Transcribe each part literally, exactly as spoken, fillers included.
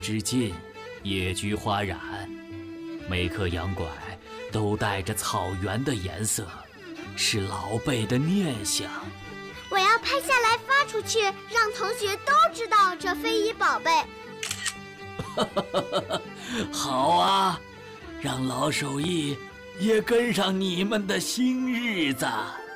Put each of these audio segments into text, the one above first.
之近，野菊花染，每棵杨拐都带着草原的颜色，是老辈的念想。 我要拍下来发出去，让同学都知道这非遗宝贝。 好啊，让老手艺也跟上你们的新日子。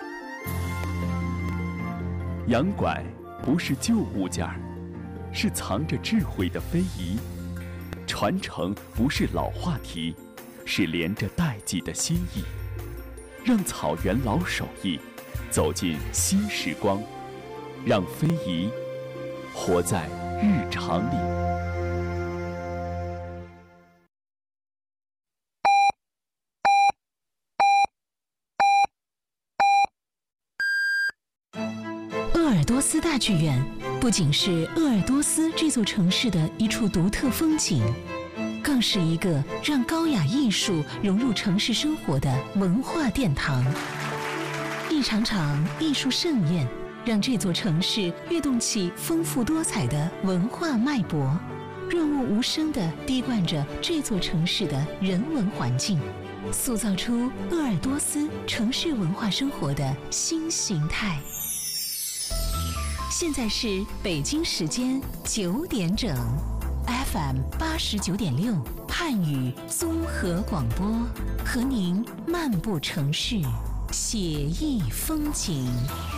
杨拐不是旧物件儿，是藏着智慧的非遗；传承不是老话题，是连着代际的心意。让草原老手艺走进新时光，让非遗活在日常里。 鄂尔多斯大剧院不仅是鄂尔多斯这座城市的一处独特风景，更是一个让高雅艺术融入城市生活的文化殿堂。一场场艺术盛宴，让这座城市跃动起丰富多彩的文化脉搏，润物无声地滴灌着这座城市的人文环境，塑造出鄂尔多斯城市文化生活的新形态。现在是北京时间九点整 ，F M 八十九点六汉语综合广播，和您漫步城市，写意风景。